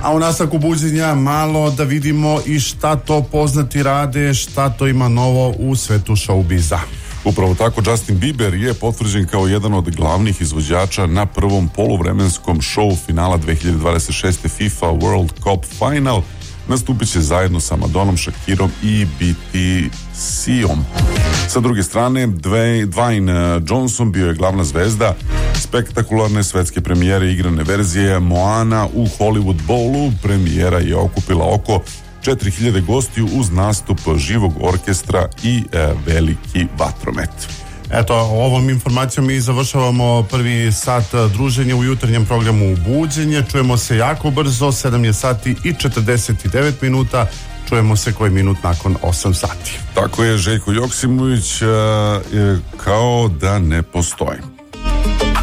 A u nastavku buđenja malo da vidimo i šta to poznati rade, šta to ima novo u svetu showbiza. Upravo tako, Justin Bieber je potvrđen kao jedan od glavnih izvođača na prvom poluvremenskom šovu finala 2026. FIFA World Cup Final. Nastupit će zajedno sa Madonom, Shakirom i BTS-om. Sa druge strane, Dwayne Johnson bio je glavna zvezda spektakularne svetske premijere igrane verzije Moana u Hollywood Bowlu. Premijera je okupila oko 4000 gostiju uz nastup živog orkestra i veliki vatromet. Eto, ovom informacijom mi završavamo prvi sat druženja u jutarnjem programu Buđenje. Čujemo se jako brzo, 7 je sati i 49 minuta. Čujemo se koji minut nakon 8 sati. Tako je, Željko Joksimović kao da ne postoji.